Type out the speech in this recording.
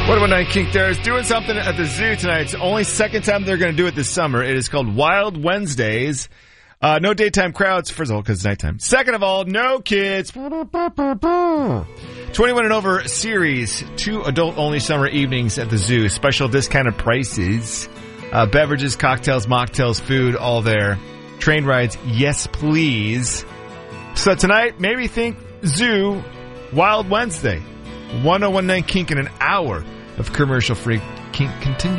1019 Kink there is doing something at the zoo tonight. It's the only second time they're going to do it this summer. It is called Wild Wednesdays. No daytime crowds, first of all, because it's nighttime. Second of all, no kids. 21 and over series. 2 adult-only summer evenings at the zoo. Special discounted prices. Beverages, cocktails, mocktails, food, all there. Train rides, yes please. So tonight, maybe think zoo, Wild Wednesday. 1019 Kink in an hour of commercial-free Kink continues.